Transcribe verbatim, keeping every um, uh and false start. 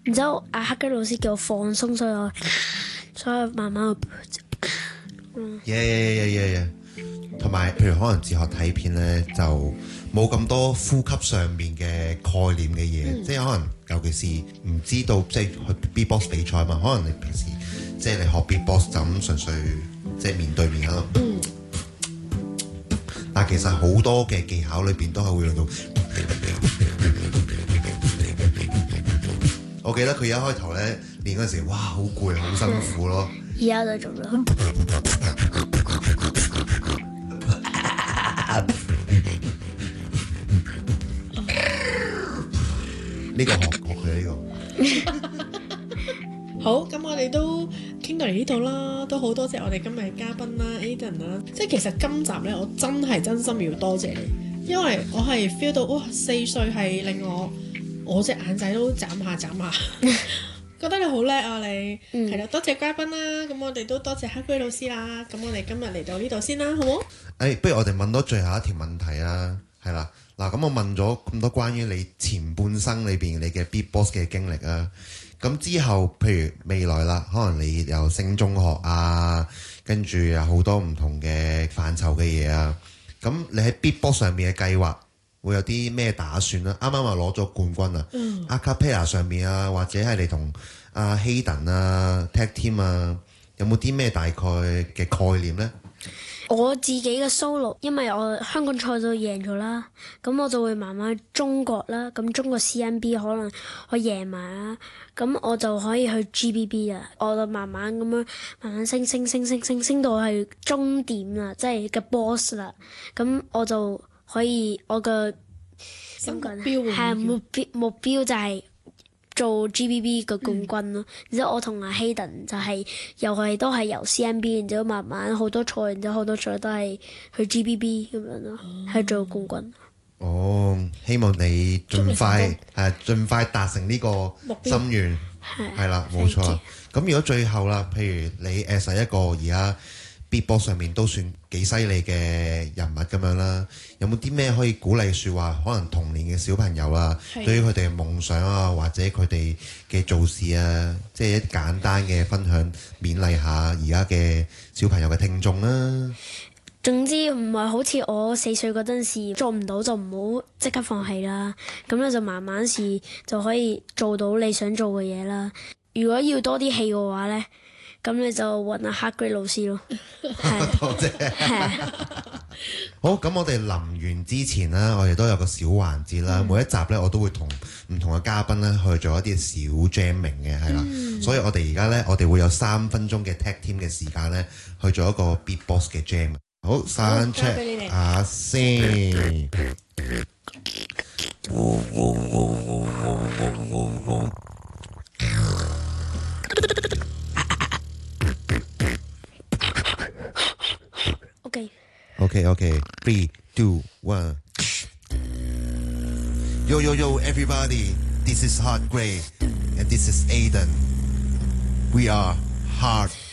然之後阿黑雞老師叫我放鬆，所以我所以慢慢去。 嗯。耶耶耶耶耶！同埋，譬如可能自學睇片咧，就冇咁多呼吸上面嘅概念嘅嘢，嗯、即係可能尤其是唔知道即係去 beatbox 比賽嘛，可能你平時即係你學 beatbox 就咁純粹即係面對面喺度。嗯。但其實好多嘅技巧裏邊都係會用到。我記得佢一開頭咧練嗰陣時，哇，好攰，好辛苦咯。 而家就做啦。 呢個學學佢呢個。 好，咁我哋都傾到嚟呢度啦，都好多謝我哋今日嘅嘉賓啦 Aiden 啦，即係其實今集咧我真係真心要多謝你，因為我係 feel 到哇四歲係令我我隻眼仔都眨下眨下，覺得你好叻啊你，係啦、嗯、多謝嘉賓啦，咁我哋都多謝黑龜老師啦，咁我哋今日嚟到呢度先啦，好冇？誒、 哎，不如我哋問多最後一條問題啊，係啦，嗱咁我問咗咁多關於你前半生裏邊你嘅 beatbox 嘅經歷啊。咁之後，譬如未來啦，可能你又升中學啊，跟住有好多唔同嘅範疇嘅嘢啊。咁你喺 beatbox 上面嘅計劃會有啲咩打算啊？啱啱話攞咗冠軍啊，嗯、a cappella 上面啊，或者係你同阿 Hayden 啊 tag team 啊，有冇啲咩大概嘅概念呢？ 我自己嘅 solo， 因為我香港賽都贏咗啦，咁我就會慢慢去中國啦，咁中國 C N B 可能我贏埋啦，咁我就可以去 G B B 啊，我就慢慢咁樣慢慢升升升升升升到係終點啦，即係嘅 boss 啦，咁我就可以我嘅目標係目標目標就係做 G B B 嘅冠軍咯，然之後我同阿 Hayden 就係又係都係由 C N B， 然之後慢慢好多賽，然之後好多賽都係去 G B B 咁樣咯，係、哦、做冠軍。 哦，希望你盡快係盡快達成呢個心願，係啦，冇錯。咁如果最後啦，譬如你誒係一個而家 beatbox 上面都算幾犀利嘅人物咁樣啦，有冇啲咩可以鼓勵説話？可能童年嘅小朋友啊，的對於佢哋嘅夢想啊，或者佢哋嘅做事啊，即係一啲簡單嘅分享，勉勵下而家嘅小朋友嘅聽眾啦。 總之唔係好似我四歲嗰陣時做唔到就唔好即刻放棄啦，咁咧就慢慢試就可以做到你想做嘅嘢啦。如果要多啲戲嘅話咧，咁你就揾阿黑龜老師咯。 多謝。係。好，咁我哋臨完之前啦，我哋都有個小環節啦。嗯、每一集咧，我都會同唔同嘅嘉賓咧去做一啲小 jamming 嘅，係啦。嗯、所以我哋而家咧，我哋會有三分鐘嘅 tag team 嘅時間咧，去做一個 beatbox 嘅 jam。好，三 check 下先。 Okay. Okay, okay. Three, two, one. Yo, yo, yo, everybody. This is Hard Grey, and this is Aiden. We are Hard